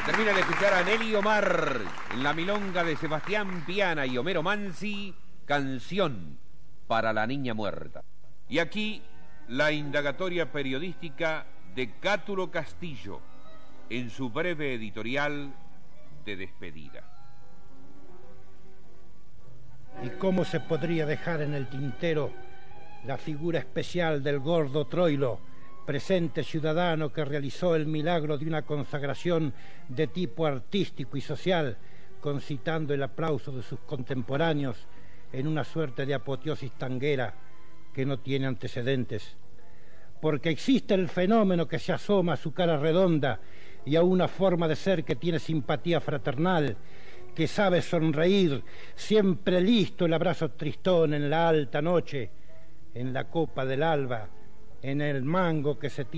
Termina de escuchar a Nelly Omar en la milonga de Sebastián Piana y Homero Mansi, Canción para la Niña Muerta. Y aquí la indagatoria periodística de Cátulo Castillo en su breve editorial de despedida. ¿Y cómo se podría dejar en el tintero la figura especial del gordo Troilo, presente ciudadano que realizó el milagro de una consagración de tipo artístico y social, concitando el aplauso de sus contemporáneos en una suerte de apoteosis tanguera que no tiene antecedentes? Porque existe el fenómeno que se asoma a su cara redonda y a una forma de ser que tiene simpatía fraternal, que sabe sonreír, siempre listo el abrazo tristón en la alta noche, en la copa del alba, en el mango que se